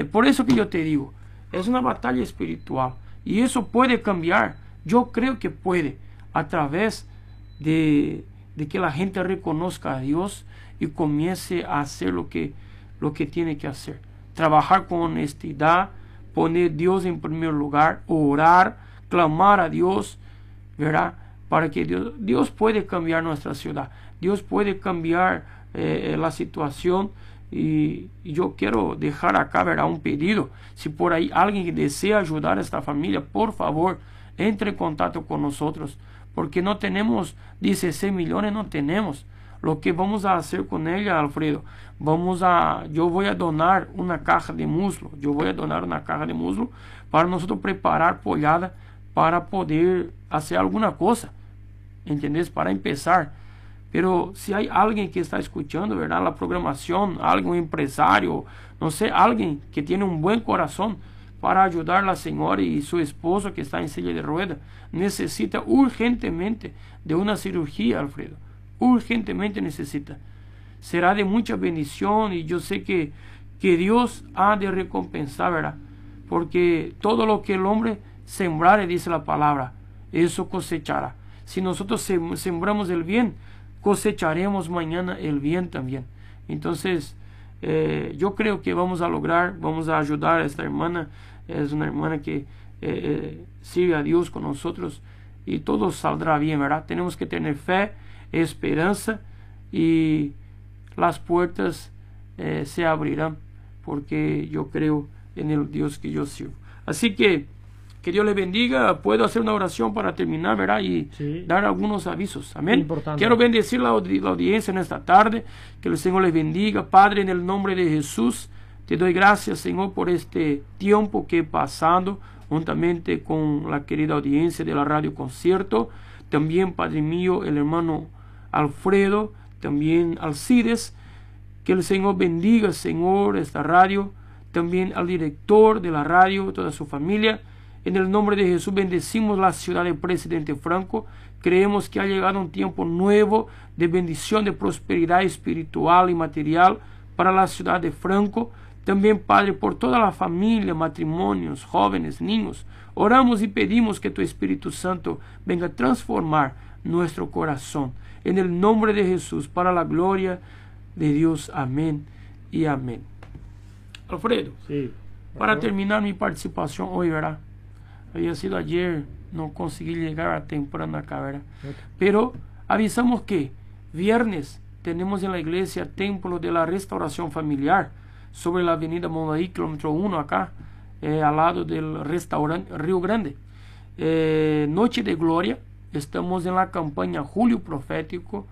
Por eso que yo te digo, es una batalla espiritual y eso puede cambiar. Yo creo que puede, a través de que la gente reconozca a Dios y comience a hacer lo que tiene que hacer. Trabajar con honestidad, poner a Dios en primer lugar, orar, clamar a Dios, ¿verdad? Para que Dios puede cambiar nuestra ciudad. Dios puede cambiar la situación. Y yo quiero dejar acá, ¿verdad?, un pedido. Si por ahí alguien que desea ayudar a esta familia, por favor, entre en contacto con nosotros. Porque no tenemos 16 millones, no tenemos. Lo que vamos a hacer con ella, Alfredo, yo voy a donar una caja de muslo. Yo voy a donar una caja de muslo para nosotros preparar pollada para poder hacer alguna cosa. ¿Entendés? Para empezar. Pero si hay alguien que está escuchando, ¿verdad?, la programación, algún empresario, no sé, alguien que tiene un buen corazón para ayudar a la señora y su esposo que está en silla de ruedas, necesita urgentemente de una cirugía, Alfredo. Urgentemente necesita. Será de mucha bendición y yo sé que Dios ha de recompensar, ¿verdad? Porque todo lo que el hombre sembrare, dice la palabra, eso cosechará. Si nosotros sembramos el bien, cosecharemos mañana el bien también. Entonces, yo creo que vamos a lograr, vamos a ayudar a esta hermana. Es una hermana que sirve a Dios con nosotros y todo saldrá bien, ¿verdad? Tenemos que tener fe, esperanza y las puertas se abrirán porque yo creo en el Dios que yo sirvo. Así que Dios les bendiga. Puedo hacer una oración para terminar, ¿verdad? Y sí, dar algunos avisos. Amén. Importante. Quiero bendecir la audiencia en esta tarde. Que el Señor les bendiga. Padre, en el nombre de Jesús, te doy gracias, Señor, por este tiempo que he pasado juntamente con la querida audiencia de la Radio Concierto. También, Padre mío, el hermano Alfredo, también Alcides. Que el Señor bendiga, Señor, esta radio. También al director de la radio, toda su familia. En el nombre de Jesús bendecimos la ciudad del presidente Franco. Creemos que ha llegado un tiempo nuevo de bendición, de prosperidad espiritual y material para la ciudad de Franco. También, Padre, por toda la familia, matrimonios, jóvenes, niños. Oramos y pedimos que tu Espíritu Santo venga a transformar nuestro corazón. En el nombre de Jesús, para la gloria de Dios. Amén y amén. Alfredo, sí, para terminar mi participación hoy, ¿verdad? Había sido ayer, no conseguí llegar a temprano acá, ¿verdad? Okay. Pero avisamos que viernes tenemos en la iglesia Templo de la Restauración Familiar sobre la avenida Mondaí, kilómetro 1 acá, al lado del restaurante Río Grande. Noche de Gloria, estamos en la campaña Julio Profético.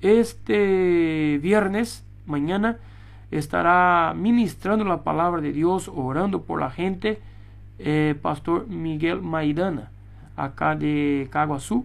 Este viernes, mañana, estará ministrando la palabra de Dios, orando por la gente, Pastor Miguel Maidana, acá de Caguazú,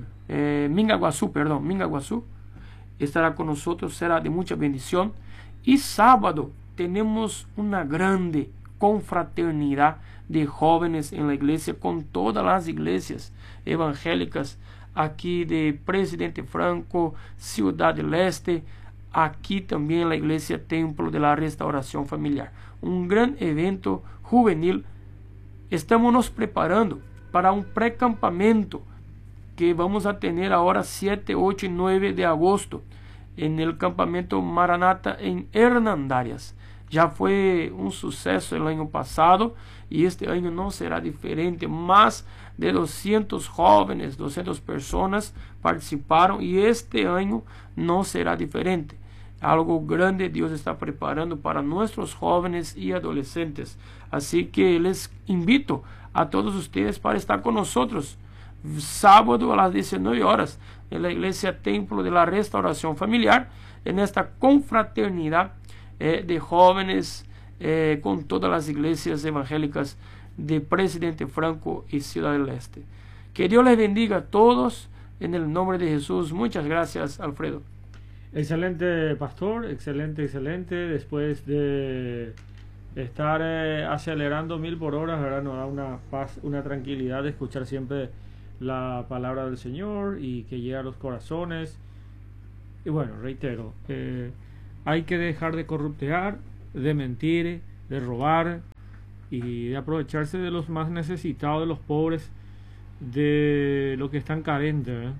Mingaguazú, estará con nosotros, será de mucha bendición. Y sábado tenemos una grande confraternidad de jóvenes en la iglesia, con todas las iglesias evangélicas aquí de Presidente Franco, Ciudad del Este, aquí también la iglesia Templo de la Restauración Familiar. Un gran evento juvenil. Estamos nos preparando para un precampamento que vamos a tener ahora 7, 8 y 9 de agosto en el campamento Maranata en Hernandarias. Ya fue un suceso el año pasado y este año no será diferente. Más de 200 jóvenes, 200 personas participaron y este año no será diferente. Algo grande Dios está preparando para nuestros jóvenes y adolescentes. Así que les invito a todos ustedes para estar con nosotros sábado a las 19 horas en la iglesia Templo de la Restauración Familiar, en esta confraternidad de jóvenes con todas las iglesias evangélicas de Presidente Franco y Ciudad del Este. Que Dios les bendiga a todos en el nombre de Jesús. Muchas gracias, Alfredo. Excelente, pastor, excelente. Después de estar acelerando 1000 por hora, ¿verdad? Nos da una paz, una tranquilidad de escuchar siempre la palabra del Señor y que llega a los corazones. Y bueno, reitero, hay que dejar de corruptear, de mentir, de robar, y de aprovecharse de los más necesitados, de los pobres, de los que están carentes, ¿verdad?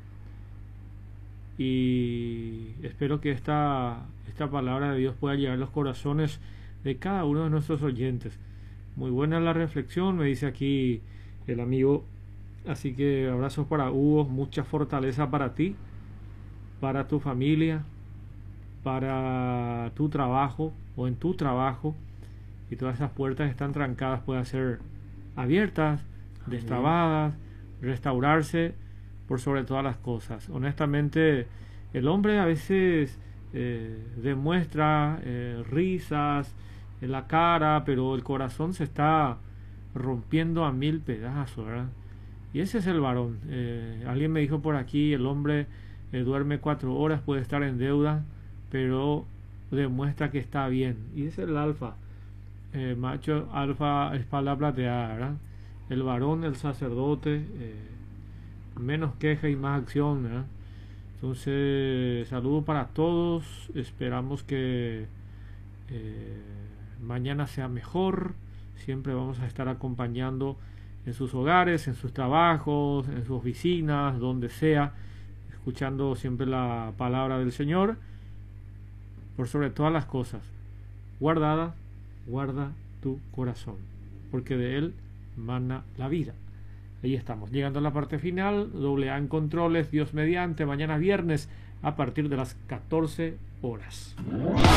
Y espero que esta palabra de Dios pueda llegar a los corazones de cada uno de nuestros oyentes. Muy buena la reflexión, me dice aquí el amigo. Así que abrazos para Hugo, mucha fortaleza para ti, para tu familia, para tu trabajo o en tu trabajo, y todas esas puertas están trancadas puedan ser abiertas, destrabadas, restaurarse por sobre todas las cosas. Honestamente, el hombre a veces demuestra risas en la cara, pero el corazón se está rompiendo a 1000 pedazos, ¿verdad? Y ese es el varón. Alguien me dijo por aquí, el hombre duerme 4 horas, puede estar en deuda, pero demuestra que está bien. Y es el alfa. Macho alfa, espalda plateada, ¿verdad? El varón, el sacerdote, menos queja y más acción, ¿verdad? Entonces, saludo para todos. Esperamos que mañana sea mejor. Siempre vamos a estar acompañando en sus hogares, en sus trabajos, en sus oficinas, donde sea, escuchando siempre la palabra del Señor. Por sobre todas las cosas, guarda tu corazón, porque de él mana la vida. Ahí estamos, llegando a la parte final. AA en controles, Dios mediante, mañana viernes a partir de las 14 horas.